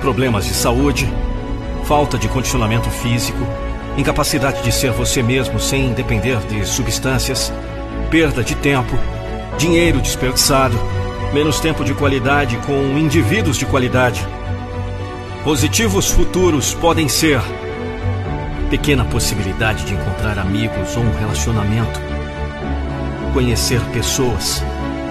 problemas de saúde, falta de condicionamento físico, incapacidade de ser você mesmo sem depender de substâncias, perda de tempo, dinheiro desperdiçado, menos tempo de qualidade com indivíduos de qualidade. Positivos futuros podem ser pequena possibilidade de encontrar amigos ou um relacionamento, conhecer pessoas.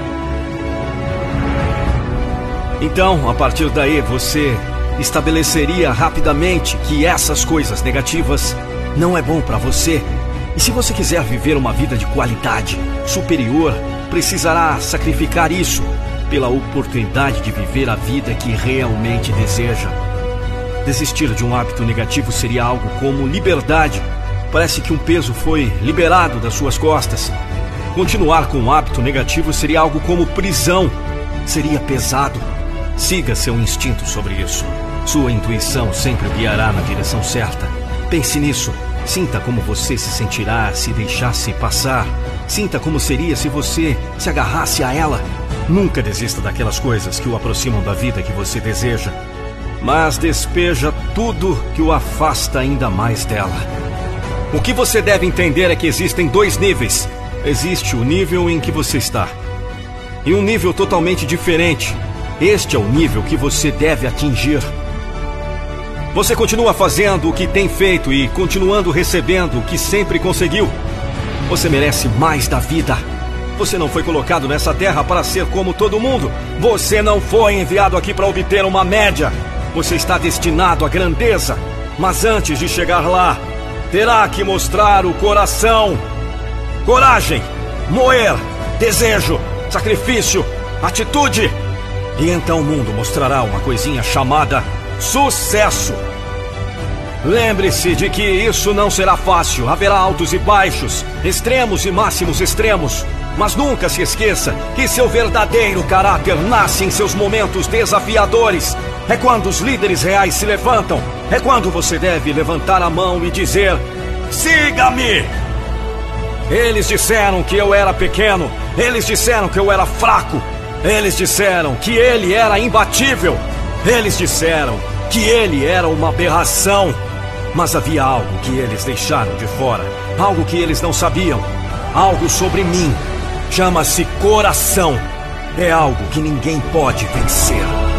Então, a partir daí, você estabeleceria rapidamente que essas coisas negativas não é bom para você. E se você quiser viver uma vida de qualidade superior, precisará sacrificar isso pela oportunidade de viver a vida que realmente deseja. Desistir de um hábito negativo seria algo como liberdade. Parece que um peso foi liberado das suas costas. Continuar com um hábito negativo seria algo como prisão. Seria pesado. Siga seu instinto sobre isso. Sua intuição sempre o guiará na direção certa. Pense nisso. Sinta como você se sentirá se deixasse passar. Sinta como seria se você se agarrasse a ela. Nunca desista daquelas coisas que o aproximam da vida que você deseja, mas despeja tudo que o afasta ainda mais dela. O que você deve entender é que existem dois níveis. Existe o nível em que você está e um nível totalmente diferente. Este é o nível que você deve atingir. Você continua fazendo o que tem feito e continuando recebendo o que sempre conseguiu. Você merece mais da vida. Você não foi colocado nessa terra para ser como todo mundo. Você não foi enviado aqui para obter uma média. Você está destinado à grandeza. Mas antes de chegar lá, terá que mostrar o coração. Coragem, moer, desejo, sacrifício, atitude. E então o mundo mostrará uma coisinha chamada sucesso. Lembre-se de que isso não será fácil. Haverá altos e baixos, extremos e máximos extremos. Mas nunca se esqueça que seu verdadeiro caráter nasce em seus momentos desafiadores. É quando os líderes reais se levantam. É quando você deve levantar a mão e dizer: siga-me! Eles disseram que eu era pequeno. Eles disseram que eu era fraco. Eles disseram que ele era imbatível. Eles disseram que ele era uma aberração. Mas havia algo que eles deixaram de fora. Algo que eles não sabiam. Algo sobre mim. Chama-se coração. É algo que ninguém pode vencer.